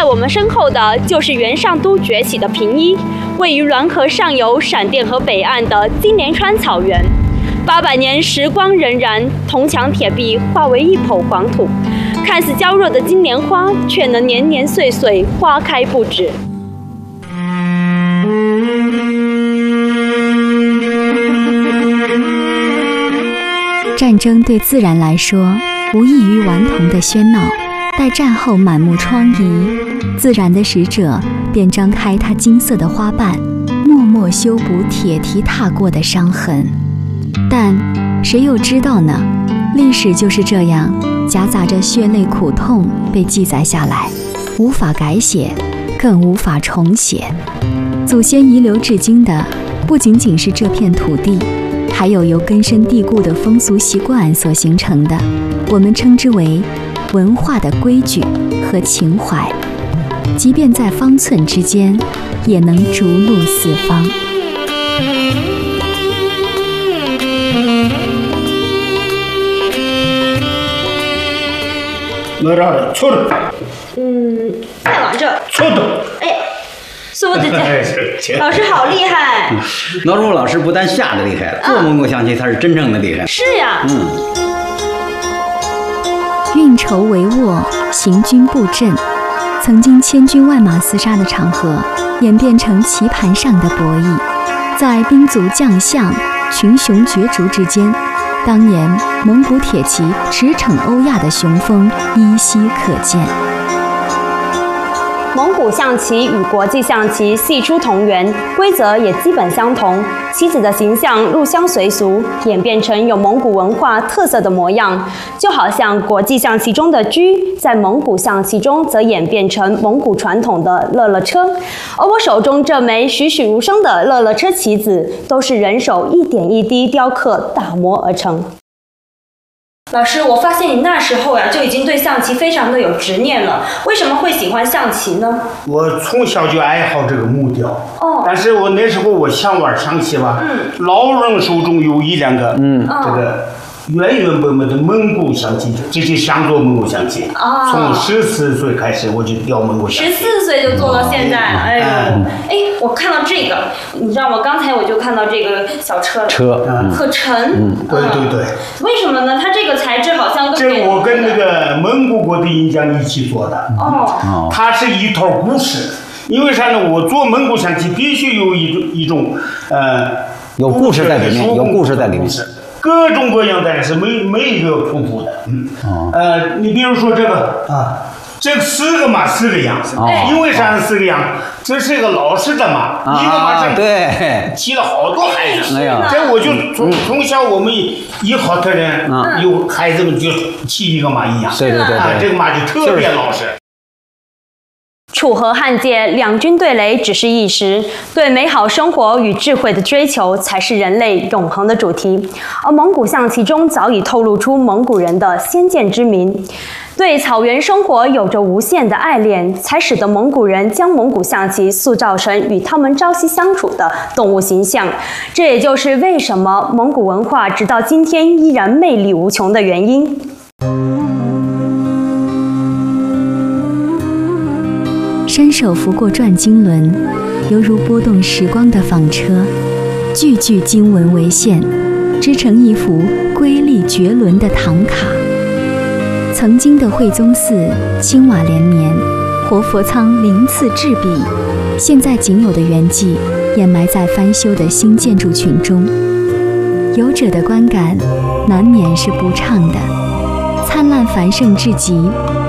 在我们身后的就是元上都崛起的平邑，位于滦河上游闪电河北岸的金莲川草原。800年时光荏苒，铜墙铁壁化为一抔黄土，看似娇弱的金莲花，却能年年岁岁花开不止。 战争对自然来说，无异于顽童的喧闹。待战后满目疮痍，自然的使者便张开它金色的花瓣，默默修补铁蹄踏过的伤痕。但谁又知道呢？历史就是这样，夹杂着血泪苦痛被记载下来，无法改写，更无法重写。祖先遗留至今的，不仅仅是这片土地，还有由根深蒂固的风俗习惯所形成的，我们称之为文化的规矩和情怀，即便在方寸之间，也能逐鹿四方。 哪儿错的？ 再往这。 错的。 哎，说的这老师好厉害。 老朱老师不但下的厉害，做蒙古象棋他是真正的厉害。 是呀。 运筹帷幄，行军布阵，曾经千军万马厮杀的场合，演变成棋盘上的博弈。在兵卒将相、群雄角逐之间，当年蒙古铁骑驰骋欧亚的雄风依稀可见。 蒙古象棋与国际象棋系出同源，规则也基本相同，棋子的形象入乡随俗，演变成有蒙古文化特色的模样。就好像国际象棋中的车，在蒙古象棋中则演变成蒙古传统的乐乐车。而我手中这枚栩栩如生的乐乐车棋子，都是人手一点一滴雕刻打磨而成。老师，我发现你那时候呀就已经对象棋非常的有执念了，为什么会喜欢象棋呢？ 我从小就爱好这个木雕，但是我那时候我想玩象棋吧，老人手中有1、2个，这个原原本本的蒙古象棋，这是想做蒙古象棋。从14岁开始我就雕蒙古象棋 ，14岁就做到现在。我看到这个，你知道吗？刚才我就看到这个小车了，可沉。 对对对。 为什么呢？它这个材质好像这我跟那个蒙古国的银匠一起做的。它是一套故事。因为啥呢？我做蒙古象棋必须有一种有故事在里面，有故事在里面。 各种各样的是每一个重复的。你比如说这个这4个马4个样，因为啥4个样？这是一个老师的马，一个马上对骑了好多孩子。 这我就从小我们一好的人，有孩子们就骑一个马一样。 对， 这个马就特别老实。 楚河汉界，两军对垒只是一时，对美好生活与智慧的追求才是人类永恒的主题。而蒙古象棋中早已透露出蒙古人的先见之明，对草原生活有着无限的爱恋，才使得蒙古人将蒙古象棋塑造成与他们朝夕相处的动物形象。这也就是为什么蒙古文化直到今天依然魅力无穷的原因。 伸手拂过转经轮，犹如拨动时光的纺车，句句经文为线，织成一幅瑰丽绝伦的唐卡。曾经的惠宗寺青瓦连绵，活佛仓鳞次栉比，现在仅有的圆迹掩埋在翻修的新建筑群中。游者的观感难免是不畅的，灿烂繁盛至极，